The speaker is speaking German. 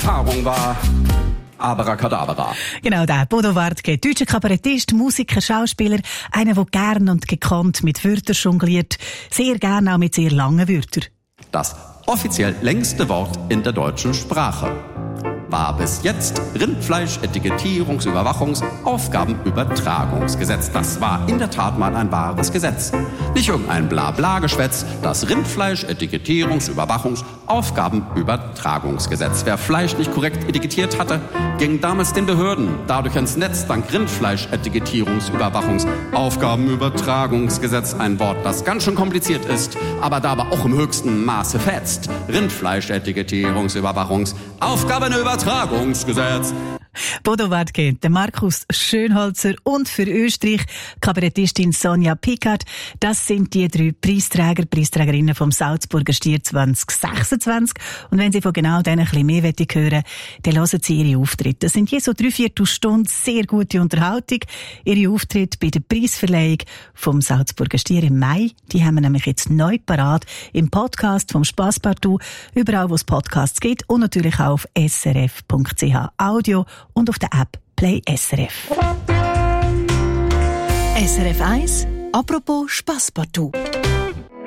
Erfahrung war. Abracadabra. Genau, der Bodo Wartke, deutscher Kabarettist, Musiker, Schauspieler, einer, der gern und gekonnt mit Wörtern jongliert, sehr gern auch mit sehr langen Wörtern. Das offiziell längste Wort in der deutschen Sprache war bis jetzt Rindfleisch-Etikettierungs-Überwachungs-Aufgabenübertragungsgesetz. Das war in der Tat mal ein wahres Gesetz. Nicht irgendein Blabla-Geschwätz, das Rindfleisch-Etikettierungs-Überwachungs-Aufgabenübertragungsgesetz. Wer Fleisch nicht korrekt etikettiert hatte, ging damals den Behörden dadurch ins Netz. Dank Rindfleisch-Etikettierungs-Überwachungs-Aufgabenübertragungsgesetz. Ein Wort, das ganz schön kompliziert ist, aber dabei auch im höchsten Maße fetzt. Rindfleisch-Etikettierungs-Überwachungs-Aufgabenübertragungsgesetz. Bodo Wartke, der Markus Schönholzer und für Österreich Kabarettistin Sonja Pickard. Das sind die 3 Preisträgerinnen vom Salzburger Stier 2026. Und wenn Sie von genau denen ein bisschen mehr hören wollen, dann hören Sie ihre Auftritte. Das sind je so 3/4 Stunden sehr gute Unterhaltung. Ihre Auftritte bei der Preisverleihung vom Salzburger Stier im Mai, die haben wir nämlich jetzt neu parat im Podcast vom Spasspartout, überall wo es Podcasts gibt und natürlich auch auf srf.ch Audio und auf der App Play SRF. SRF 1, apropos Spasspartout.